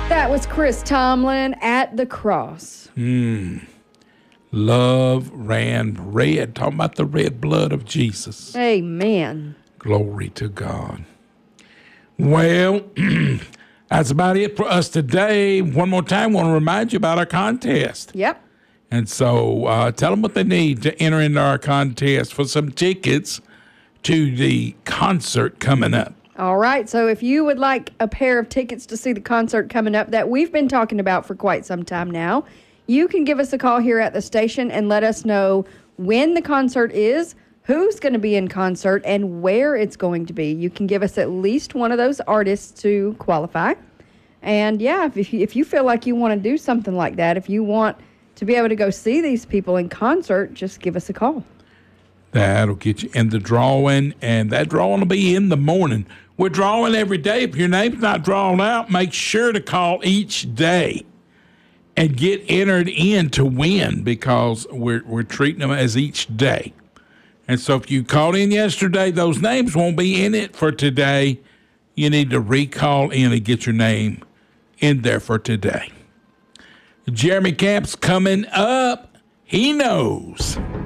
That was Chris Tomlin at the cross. Love ran red. Talking about the red blood of Jesus. Amen. Glory to God. Well, that's about it for us today. One more time, I want to remind you about our contest. Yep. And so tell them what they need to enter into our contest for some tickets to the concert coming up. All right. So if you would like a pair of tickets to see the concert coming up that we've been talking about for quite some time now, you can give us a call here at the station and let us know when the concert is, who's going to be in concert, and where it's going to be. You can give us at least one of those artists to qualify. And, yeah, if you feel like you want to do something like that, if you want to be able to go see these people in concert, just give us a call. That'll get you in the drawing, and that drawing will be in the morning. We're drawing every day. If your name's not drawn out, make sure to call each day and get entered in to win, because we're treating them as each day. And so if you called in yesterday, those names won't be in it for today. You need to recall in and get your name in there for today. Jeremy Camp's coming up. He knows.